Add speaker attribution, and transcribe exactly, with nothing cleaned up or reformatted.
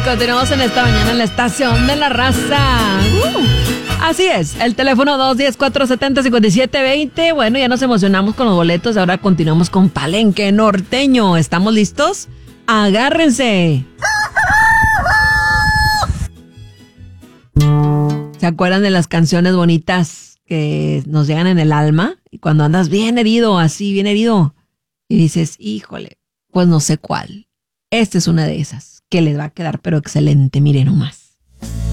Speaker 1: Continuamos en esta mañana en la estación de la raza. Uh, así es, el teléfono dos uno cero, cuatro siete cero, cinco siete dos cero. Bueno, ya nos emocionamos con los boletos. Ahora continuamos con Palenque Norteño. ¿Estamos listos? ¡Agárrense! ¿Se acuerdan de las canciones bonitas que nos llegan en el alma? Y cuando andas bien herido, así, bien herido, y dices, híjole, pues no sé cuál. Esta es una de esas que les va a quedar pero excelente, miren nomás.